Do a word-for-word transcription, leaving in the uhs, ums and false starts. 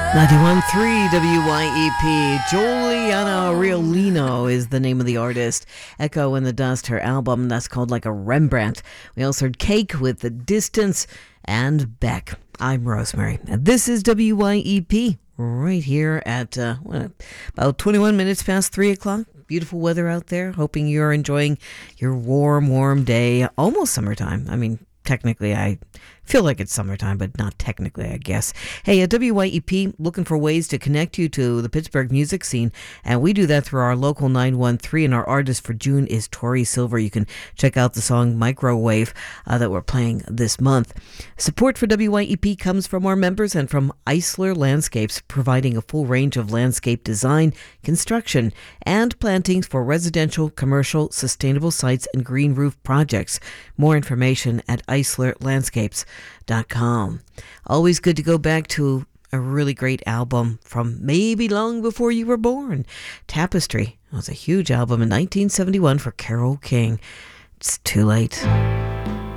ninety-one point three W Y E P. Juliana Riolino is the name of the artist. Echo in the Dust, her album, that's called Like a Rembrandt. We also heard Cake with The Distance and Beck. I'm Rosemary, and this is W Y E P right here at uh, what, about twenty-one minutes past three o'clock. Beautiful weather out there. Hoping you're enjoying your warm, warm day. Almost summertime. I mean, technically, I feel like it's summertime, but not technically, I guess. Hey, at W Y E P, looking for ways to connect you to the Pittsburgh music scene, and we do that through our local nine one three, and our artist for June is Tori Silver. You can check out the song Microwave uh, that we're playing this month. Support for W Y E P comes from our members and from Eisler Landscapes, providing a full range of landscape design, construction, and plantings for residential, commercial, sustainable sites and green roof projects. More information at eisler landscapes dot com. Always good to go back to a really great album from maybe long before you were born. Tapestry was a huge album in nineteen seventy-one for Carole King. It's too late.